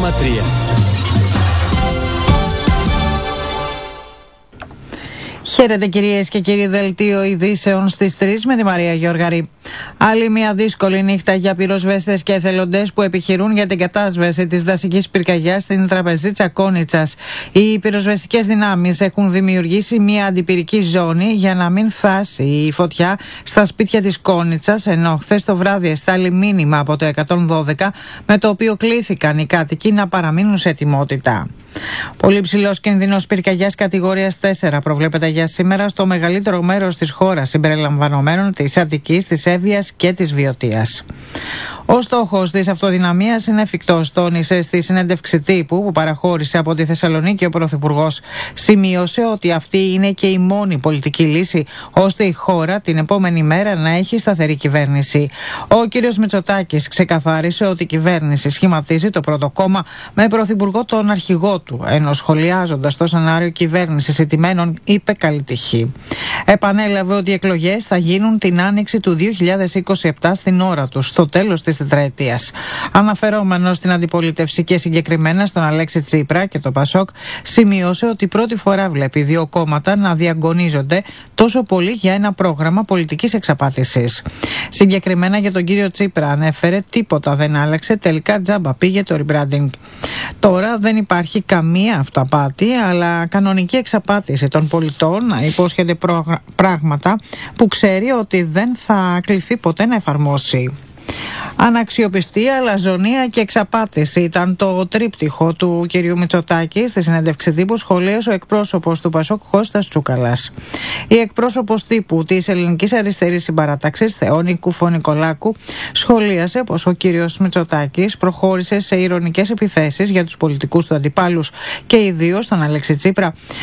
Χαίρετε κυρίες και κύριοι, δελτίο ειδήσεων στις 3 με τη Μαρία Γιώργαρη. Άλλη μια δύσκολη νύχτα για πυροσβέστες και εθελοντές που επιχειρούν για την κατάσβεση της δασικής πυρκαγιάς στην τραπεζίτσα Κόνιτσας. Οι πυροσβεστικές δυνάμεις έχουν δημιουργήσει μια αντιπυρική ζώνη για να μην φτάσει η φωτιά στα σπίτια της Κόνιτσας, ενώ χθες το βράδυ εστάλει μήνυμα από το 112 με το οποίο κλήθηκαν οι κάτοικοι να παραμείνουν σε ετοιμότητα. Πολύ ψηλός κίνδυνος πυρκαγιάς κατηγορίας 4 προβλέπεται για σήμερα στο μεγαλύτερο μέρος της χώρας, συμπεριλαμβανομένων της Αττικής, της Εύβοιας και της Βιωτίας. Ο στόχος της αυτοδυναμίας είναι εφικτός, τόνισε στη συνέντευξη τύπου που παραχώρησε από τη Θεσσαλονίκη ο Πρωθυπουργός. Σημείωσε ότι αυτή είναι και η μόνη πολιτική λύση ώστε η χώρα την επόμενη μέρα να έχει σταθερή κυβέρνηση. Ο κ. Μητσοτάκης ξεκαθάρισε ότι η κυβέρνηση σχηματίζει το πρώτο κόμμα με πρωθυπουργό τον αρχηγό του, ενώ σχολιάζοντας το σενάριο κυβέρνησης ηττημένων είπε καλή τυχή. Επανέλαβε ότι οι εκλογές θα γίνουν την άνοιξη του 2027 στην ώρα τους, στο τέλος της τετραετίας. Αναφερόμενος στην αντιπολίτευση και συγκεκριμένα στον Αλέξη Τσίπρα και το Πασόκ, σημείωσε ότι πρώτη φορά βλέπει δύο κόμματα να διαγωνίζονται τόσο πολύ για ένα πρόγραμμα πολιτικής εξαπάτησης. Συγκεκριμένα για τον κύριο Τσίπρα ανέφερε τίποτα δεν άλλαξε, τελικά τζάμπα πήγε το rebranding. Τώρα δεν υπάρχει καμία αυταπάτη, αλλά κανονική εξαπάτηση των πολιτών να υπόσχεται πράγματα που ξέρει ότι δεν θα κληθεί ποτέ να εφαρμόσει. Αναξιοπιστία, αλαζονία και εξαπάτηση ήταν το τρίπτυχο του κ. Μητσοτάκη στη συνέντευξη τύπου, σχολίασε ο εκπρόσωπος του Πασόκ Κώστας Τσούκαλας. Η εκπρόσωπος τύπου της Ελληνικής Αριστερής Συμπαράταξης, Θεόνη Κουφο-Νικολάκου, σχολίασε πως ο κ. Μητσοτάκης προχώρησε σε ειρωνικές επιθέσεις για τους πολιτικούς του αντιπάλους και ιδίως τον Αλέξη Τσίπρα,